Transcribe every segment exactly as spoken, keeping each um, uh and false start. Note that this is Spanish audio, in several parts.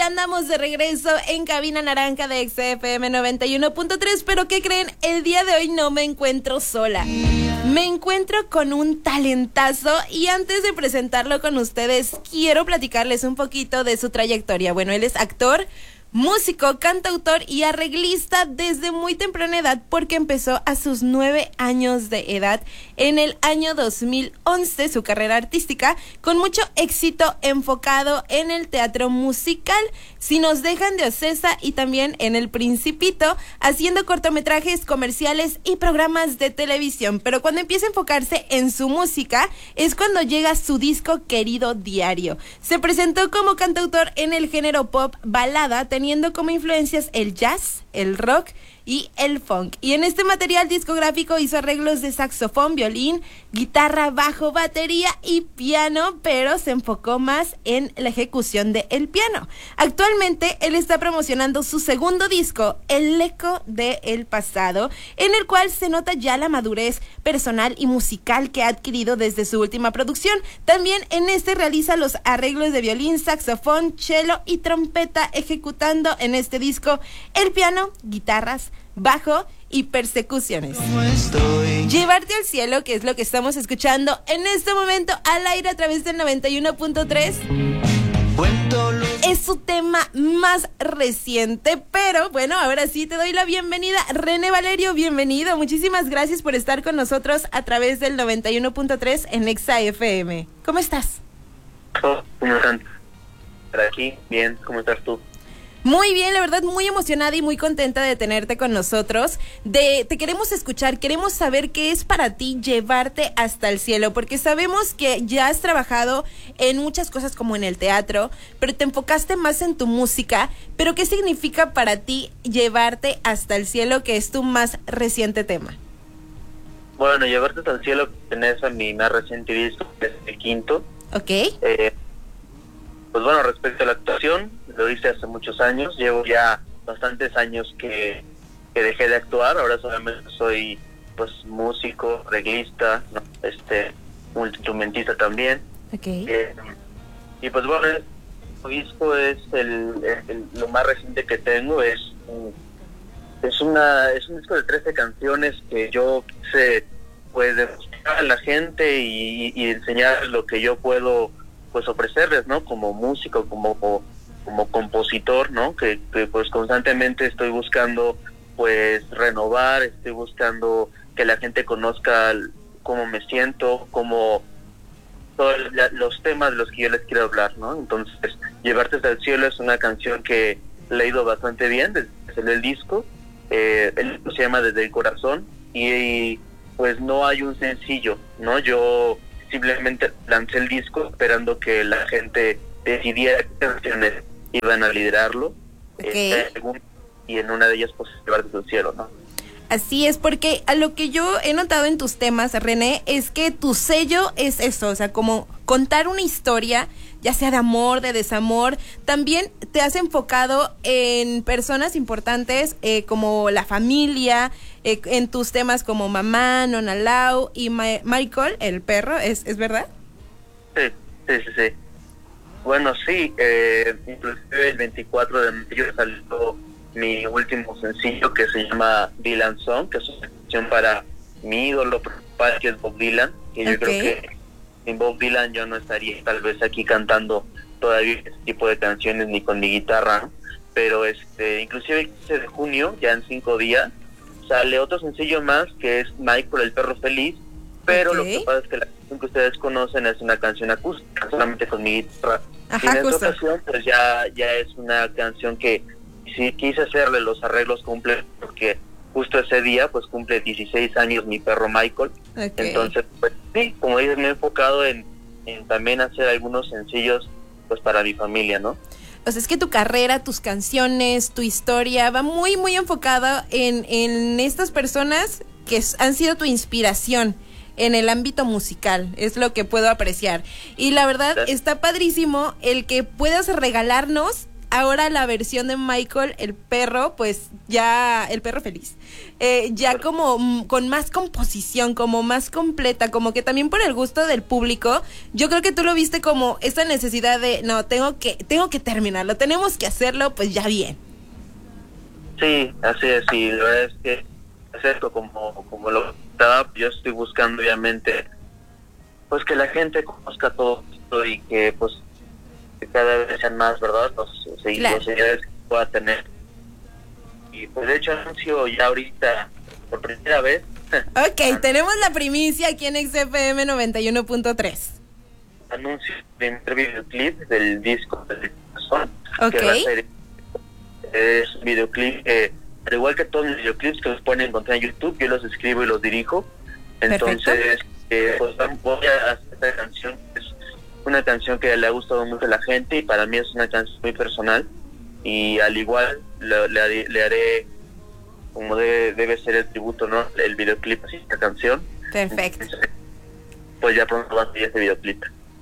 ya andamos de regreso en Cabina Naranja de X F M noventa y uno punto tres, pero ¿qué creen? El día de hoy no me encuentro sola. Me encuentro con un talentazo y antes de presentarlo con ustedes, quiero platicarles un poquito de su trayectoria. Bueno, él es actor, músico, cantautor y arreglista desde muy temprana edad porque empezó a sus nueve años de edad en el año dos mil once su carrera artística con mucho éxito enfocado en el teatro musical, Si nos dejan de Ocesa y también en El Principito, haciendo cortometrajes, comerciales y programas de televisión. Pero cuando empieza a enfocarse en su música es cuando llega su disco Querido Diario. Se presentó como cantautor en el género pop balada, teniendo como influencias el jazz, el rock y el funk. Y en este material discográfico hizo arreglos de saxofón, violín, guitarra, bajo, batería y piano, pero se enfocó más en la ejecución del piano. Actualmente él está promocionando su segundo disco, El Eco del Pasado, en el cual se nota ya la madurez personal y musical que ha adquirido desde su última producción. También en este realiza los arreglos de violín, saxofón, cello y trompeta, ejecutando en este disco el piano, guitarras, bajo y persecuciones. Llevarte al cielo, que es lo que estamos escuchando en este momento al aire a través del noventa y uno punto tres, es su tema más reciente, pero bueno, ahora sí te doy la bienvenida. René Valerio, bienvenido, muchísimas gracias por estar con nosotros a través del noventa y uno punto tres en Exa F M. ¿Cómo estás? ¿Cómo están? Por aquí, bien, ¿cómo estás tú? Muy bien, la verdad, muy emocionada y muy contenta de tenerte con nosotros. De, te queremos escuchar, queremos saber qué es para ti llevarte hasta el cielo, porque sabemos que ya has trabajado en muchas cosas como en el teatro, pero te enfocaste más en tu música. Pero ¿qué significa para ti llevarte hasta el cielo, que es tu más reciente tema? Bueno, llevarte hasta el cielo pertenece a mi más reciente disco, que es el quinto. Ok. Eh, pues bueno, respecto a la actuación, lo hice hace muchos años, llevo ya bastantes años que, que dejé de actuar, ahora solamente soy pues músico, arreglista, ¿no? este, multiinstrumentista también. Okay. Eh, y pues bueno, el disco es el, el, lo más reciente que tengo, es un, es una es un disco de trece canciones que yo quise pues demostrar a la gente y, y enseñar lo que yo puedo pues ofrecerles, ¿no? Como músico, como como compositor, ¿no? Que, que pues constantemente estoy buscando pues renovar, estoy buscando que la gente conozca cómo me siento, cómo todos los temas de los que yo les quiero hablar, ¿no? Entonces, Llevarte hasta el cielo es una canción que le ha ido bastante bien desde el disco. Eh, el disco se llama Desde el Corazón y, y pues no hay un sencillo, ¿no? Yo simplemente lancé el disco esperando que la gente decidiera qué canciones iban a liderarlo. Okay. eh, y en una de ellas pues Llevarte al cielo, ¿no? Así es, porque a lo que yo he notado en tus temas, René, es que tu sello es eso, o sea, como contar una historia, ya sea de amor, de desamor. También te has enfocado en personas importantes eh, como la familia, eh, en tus temas como Mamá, Nona Lau y Ma- Michael, el perro, ¿es, es verdad? Sí, sí, sí, sí. Bueno, sí, eh, inclusive el veinticuatro de mayo salió mi último sencillo que se llama Dylan Song, que es una canción para mi ídolo principal, que es Bob Dylan, que yo okay. creo que sin Bob Dylan yo no estaría tal vez aquí cantando todavía este tipo de canciones ni con mi guitarra, ¿no? Pero este, inclusive el quince de junio, ya en cinco días, sale otro sencillo más que es Michael, el perro feliz, pero okay. Lo que pasa es que la canción que ustedes conocen es una canción acústica, solamente con mi guitarra. Ajá, y en esta justo. ocasión pues ya, ya es una canción que sí quise hacerle los arreglos completos porque justo ese día pues cumple dieciséis años mi perro Michael. Okay. Entonces pues sí, como dices, me he enfocado en, en también hacer algunos sencillos pues para mi familia, ¿no? O sea, es que tu carrera, tus canciones, tu historia va muy muy enfocada en, en estas personas que han sido tu inspiración en el ámbito musical, es lo que puedo apreciar. Y la verdad está padrísimo el que puedas regalarnos ahora la versión de Michael, el perro, pues ya, el perro feliz, eh, ya como mm, con más composición, como más completa, como que también por el gusto del público, yo creo que tú lo viste como esta necesidad de, no, tengo que, tengo que terminarlo, tenemos que hacerlo, pues ya bien. Sí, así es, y la verdad es que es esto, como, como lo estaba, yo estoy buscando obviamente, pues que la gente conozca todo esto y que pues que cada vez sean más, ¿verdad? Los, los, Claro. los seguidores que pueda tener. Y pues de hecho anuncio ya ahorita, por primera vez. Ok, tenemos la primicia aquí en X F M noventa y uno punto tres. Anuncio el primer videoclip del disco del corazón. Ok. Que va a ser, es un videoclip, eh, al igual que todos los videoclips que los pueden encontrar en YouTube, yo los escribo y los dirijo. Entonces, eh, pues voy a hacer esta canción, es una canción que le ha gustado mucho a la gente y para mí es una canción muy personal. Y al igual le, le, haré, le haré como debe, debe ser el tributo, ¿no? El videoclip así, esta canción. Perfecto. Entonces, pues ya pronto va a salir este videoclip.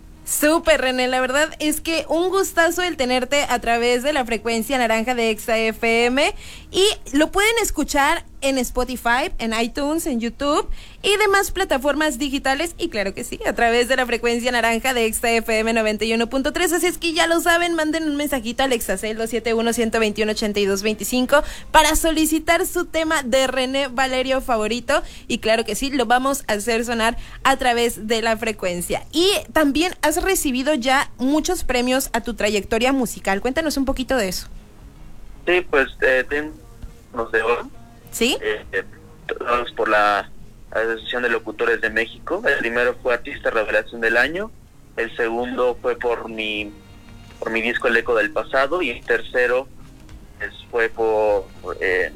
Súper, René, la verdad es que un gustazo el tenerte a través de la frecuencia naranja de Exa F M y lo pueden escuchar en Spotify, en iTunes, en YouTube y demás plataformas digitales y claro que sí, a través de la frecuencia naranja de Exa F M noventa y uno punto tres, así es que ya lo saben, manden un mensajito al Exacel dos siete uno, uno dos uno, ocho dos dos cinco para solicitar su tema de René Valerio favorito y claro que sí, lo vamos a hacer sonar a través de la frecuencia. Y también has recibido ya muchos premios a tu trayectoria musical, cuéntanos un poquito de eso. Sí, pues eh, tengo unos de oro. ¿Sí? Eh, eh, todos por la Asociación de Locutores de México. El primero fue Artista Revelación del Año, el segundo fue por mi por mi disco El Eco del Pasado y el tercero pues, fue por eh,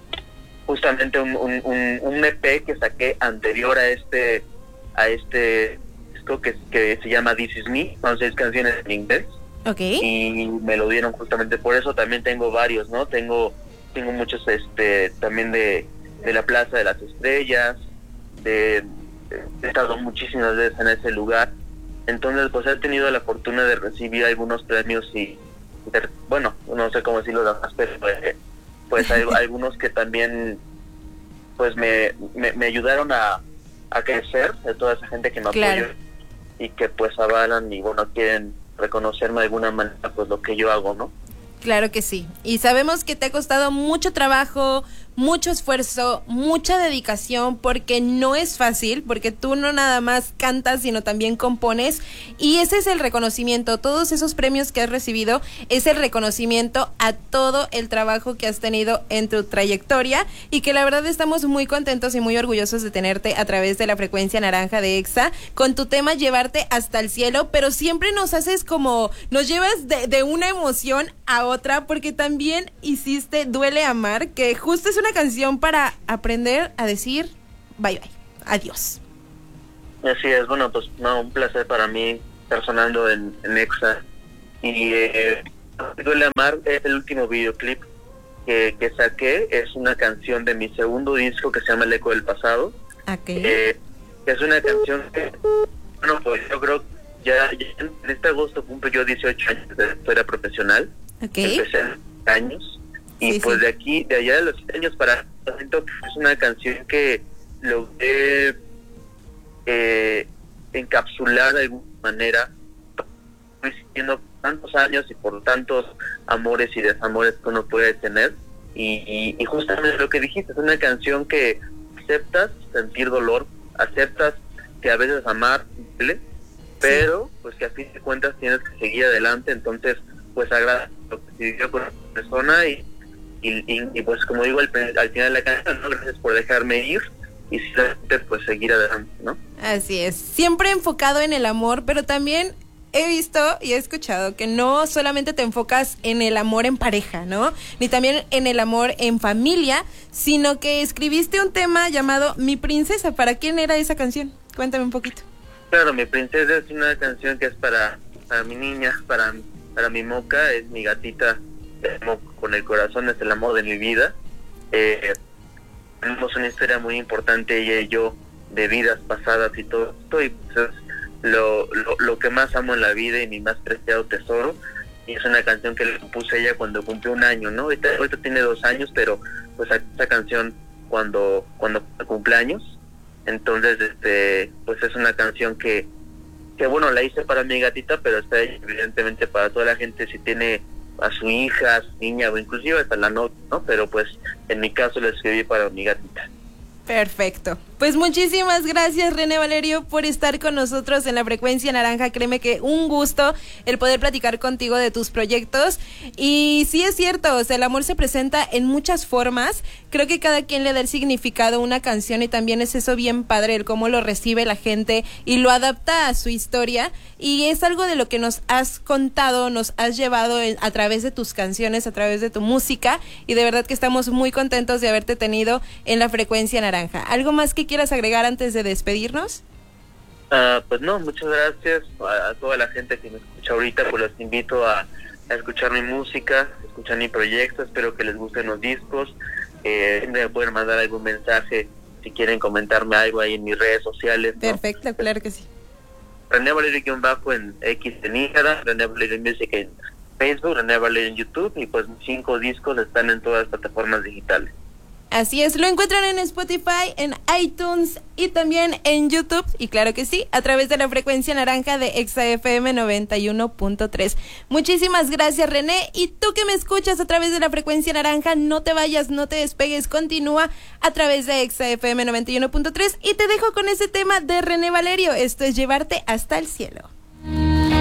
justamente un, un, un, un E P que saqué anterior a este a este disco que, que se llama This Is Me, son seis canciones en inglés. Okay. Y me lo dieron justamente por eso. También tengo varios, ¿no? Tengo tengo muchos este también de, de la Plaza de las Estrellas, de, de he estado muchísimas veces en ese lugar. Entonces pues he tenido la fortuna de recibir algunos premios y de, bueno, no sé cómo decirlo demás, pero eh, pues hay algunos que también pues me, me, me ayudaron a, a crecer, de toda esa gente que me Claro. apoyó y que pues avalan y bueno quieren reconocerme de alguna manera pues lo que yo hago, ¿no? Claro que sí. Y sabemos que te ha costado mucho trabajo, mucho esfuerzo, mucha dedicación, porque no es fácil, porque tú no nada más cantas, sino también compones. Y ese es el reconocimiento. Todos esos premios que has recibido es el reconocimiento a todo el trabajo que has tenido en tu trayectoria y que la verdad estamos muy contentos y muy orgullosos de tenerte a través de la frecuencia naranja de Exa con tu tema Llevarte hasta el cielo, pero siempre nos haces como, nos llevas de, de una emoción a otra, porque también hiciste Duele Amar, que justo es una canción para aprender a decir bye bye, adiós. Así es, bueno, pues no, un placer para mí estar sonando en, en Exa. Y eh, Duele Amar es el último videoclip que, que saqué, es una canción de mi segundo disco que se llama El Eco del Pasado. Okay. Eh, es una canción que, bueno, pues yo creo ya, ya en este agosto cumplo yo dieciocho años de historia profesional. Okay. Empecé en años y Sí, pues sí. de aquí, de allá de los años para siento que es una canción que logré eh, encapsular de alguna manera, existiendo tantos años y por tantos amores y desamores que uno puede tener y, y, y justamente lo que dijiste, es una canción que aceptas sentir dolor, aceptas que a veces amar duele, pero pues que a fin de cuentas tienes que seguir adelante. Entonces pues agradezco lo que se vivió con la persona y, y, y, y pues como digo al, al final de la canción, ¿no? Gracias por dejarme ir y simplemente pues seguir adelante, ¿no? Así es, siempre enfocado en el amor, pero también he visto y he escuchado que no solamente te enfocas en el amor en pareja, ¿no? Ni también en el amor en familia, sino que escribiste un tema llamado Mi Princesa. ¿Para quién era esa canción? Cuéntame un poquito. Claro, Mi Princesa es una canción que es para, para mi niña, para, para mi Moca, es mi gatita, con el corazón, es el amor de mi vida. Eh, tenemos una historia muy importante, ella y yo, de vidas pasadas y todo esto, y pues es lo, lo, lo que más amo en la vida y mi más preciado tesoro. y es una canción que le compuse ella cuando cumplió un año, ¿no? Ahorita, ahorita tiene dos años, pero pues esta canción cuando cuando cumple años, entonces este pues es una canción que que bueno, la hice para mi gatita, pero está evidentemente para toda la gente, si tiene a su hija, a su niña o inclusive hasta la novia, ¿no? Pero pues en mi caso la escribí para mi gatita. Perfecto. Pues muchísimas gracias, René Valerio, por estar con nosotros en la Frecuencia Naranja. Créeme que un gusto el poder platicar contigo de tus proyectos. Y sí es cierto, o sea, el amor se presenta en muchas formas. Creo que cada quien le da el significado a una canción y también es eso bien padre, el cómo lo recibe la gente y lo adapta a su historia. Y es algo de lo que nos has contado, nos has llevado a través de tus canciones, a través de tu música. Y de verdad que estamos muy contentos de haberte tenido en la Frecuencia Naranja. ¿Algo más que quieras agregar antes de despedirnos? Uh, pues no, muchas gracias a, a toda la gente que me escucha ahorita, pues los invito a, a escuchar mi música, a escuchar mi proyecto, espero que les gusten los discos, eh, me pueden mandar algún mensaje si quieren comentarme algo ahí en mis redes sociales, ¿no? Perfecto, claro que sí. René Valerio-bajo en X en Instagram, René Valerio Music en Facebook, René Valerio en YouTube, y pues mis cinco discos están en todas las plataformas digitales. Así es, lo encuentran en Spotify, en iTunes y también en YouTube. Y claro que sí, a través de la Frecuencia Naranja de Exa F M noventa y uno punto tres. Muchísimas gracias, René. Y tú que me escuchas a través de la Frecuencia Naranja, no te vayas, no te despegues. Continúa a través de Exa F M noventa y uno punto tres. Y te dejo con ese tema de René Valerio. Esto es Llevarte hasta el cielo.